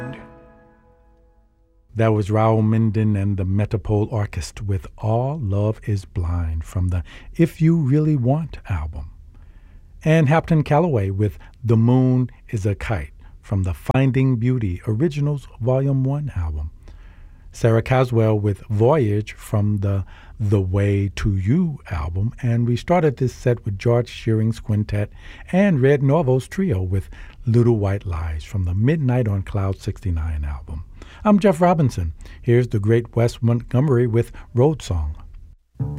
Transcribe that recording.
That was Raul Minden and the Metropole Orchestra with All Love Is Blind from the If You Really Want album. And Hampton Callaway with The Moon Is a Kite from the Finding Beauty Originals Volume 1 album. Sarah Caswell with Voyage from the Way to You album. And we started this set with George Shearing's Quintet and Red Norvo's Trio with Little White Lies from the Midnight on Cloud 69 album. I'm Jeff Robinson. Here's the great Wes Montgomery with Road Song